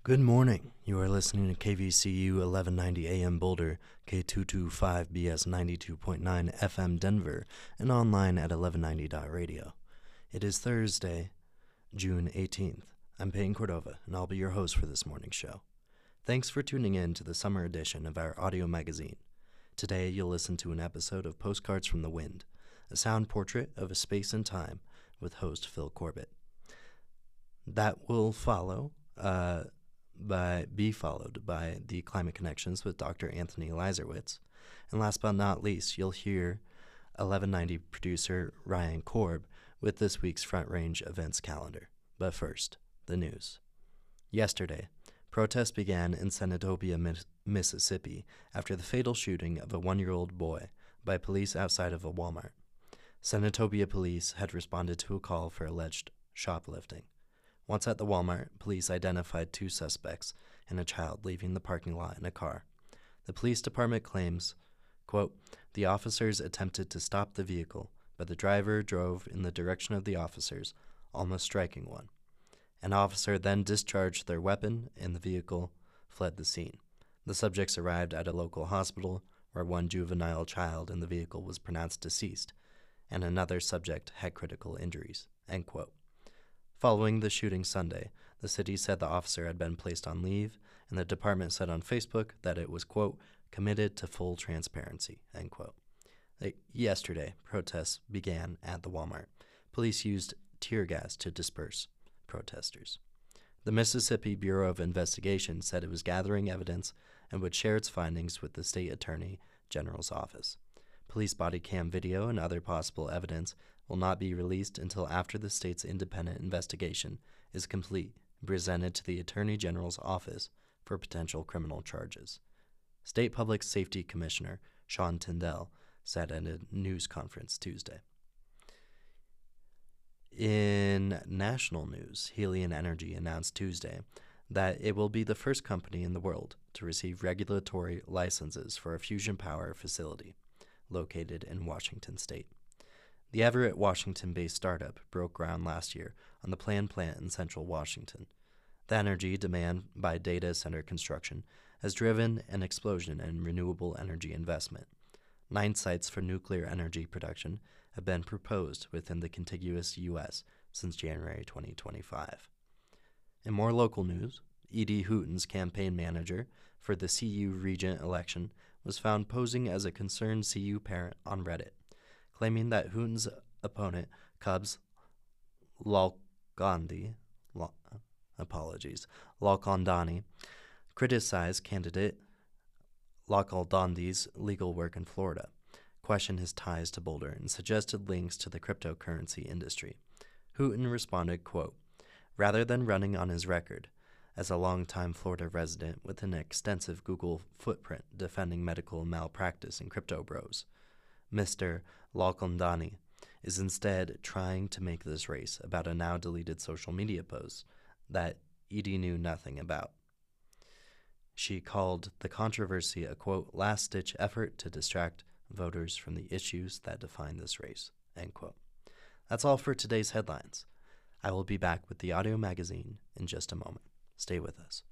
Good morning. You are listening to KVCU 1190 AM Boulder, K225BS 92.9 FM Denver, and online at 1190.radio. It is Thursday, June 18th. I'm Peyton Cordova, and I'll be your host for this morning's show. Thanks for tuning in to the summer edition of our audio magazine. Today, you'll listen to an episode of Postcards from the Wind, a sound portrait of a space and time with host Phil Corbett. That will be followed by the Climate Connections with Dr. Anthony Leiserowitz. And last but not least, you'll hear 1190 producer Ryan Korb with this week's Front Range events calendar. But first, the news. Yesterday, protests began in Senatobia, Mississippi after the fatal shooting of a 1-year-old boy by police outside of a Walmart. Senatobia police had responded to a call for alleged shoplifting. Once at the Walmart, police identified 2 suspects and a child leaving the parking lot in a car. The police department claims, quote, "The officers attempted to stop the vehicle, but the driver drove in the direction of the officers, almost striking one. An officer then discharged their weapon and the vehicle fled the scene. The subjects arrived at a local hospital where one juvenile child in the vehicle was pronounced deceased and another subject had critical injuries," end quote. Following the shooting Sunday, the city said the officer had been placed on leave, and the department said on Facebook that it was, quote, "committed to full transparency," end quote. Yesterday, protests began at the Walmart. Police used tear gas to disperse protesters. The Mississippi Bureau of Investigation said it was gathering evidence and would share its findings with the state attorney general's office. Police body cam video and other possible evidence will not be released until after the state's independent investigation is complete and presented to the Attorney General's office for potential criminal charges. State Public Safety Commissioner Sean Tindell said at a news conference Tuesday. In national news, Helion Energy announced Tuesday that it will be the first company in the world to receive regulatory licenses for a fusion power facility located in Washington state. The Everett, Washington-based startup broke ground last year on the planned plant in central Washington. The energy demand by data center construction has driven an explosion in renewable energy investment. 9 sites for nuclear energy production have been proposed within the contiguous U.S. since January 2025. In more local news, Edie Houghton's campaign manager for the CU Regent election was found posing as a concerned CU parent on Reddit, claiming that Houghton's opponent, Cubs Lalkandani, criticized candidate Lalkandani's legal work in Florida, questioned his ties to Boulder, and suggested links to the cryptocurrency industry. Houghton responded, quote, "Rather than running on his record, as a longtime Florida resident with an extensive Google footprint defending medical malpractice and crypto bros, Mr. Lalkandani is instead trying to make this race about a now-deleted social media post that Edie knew nothing about. She called the controversy a, quote, last-ditch effort to distract voters from the issues that define this race," end quote. That's all for today's headlines. I will be back with the audio magazine in just a moment. Stay with us.